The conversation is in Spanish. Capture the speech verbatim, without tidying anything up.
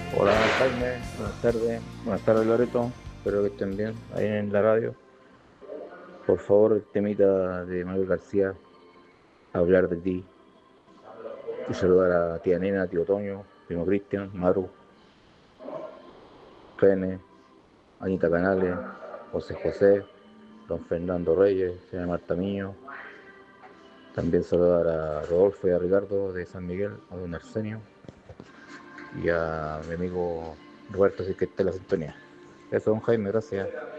Hola Jaime, buenas tardes, buenas tardes Loreto, espero que estén bien ahí en la radio. Por favor, el temita de Manuel García, hablar de ti, y saludar a tía Nena, tío Toño, primo Cristian, Maru, Rene, Anita Canales, José José, don Fernando Reyes, señora Marta Miño. También saludar a Rodolfo y a Ricardo de San Miguel, a don Arsenio y a mi amigo Roberto, si es que está en la sintonía. Eso, don Jaime, gracias.